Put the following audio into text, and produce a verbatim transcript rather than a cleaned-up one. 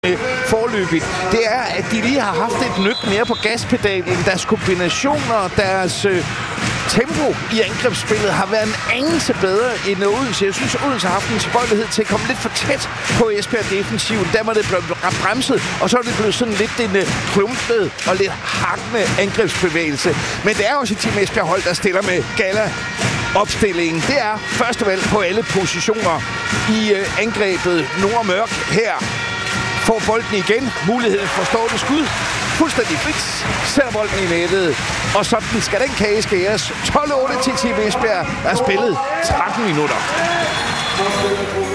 forløbigt, det er, at de lige har haft et nyk mere på gaspedalen. Deres kombinationer, deres øh, tempo i angrebsspillet har været en anelse bedre end Odense. Jeg synes, Odense har haft en tilbøjelighed til at komme lidt for tæt på Esbjerg-defensiven. Der var det blevet bremset, og så er det blevet sådan lidt en klumpet og lidt hakkende angrebsbevægelse. Men det er også et Team Esbjerg-hold, der stiller med gala opstillingen. Det er første valg på alle positioner i øh, angrebet. Nora Mørk her får bolden igen. Muligheden for stående skud. Fuldstændig frit. Sætter bolden i nettet. Og sådan skal den kage skæres. tolv otte til Team Esbjerg. Der er spillet tretten minutter.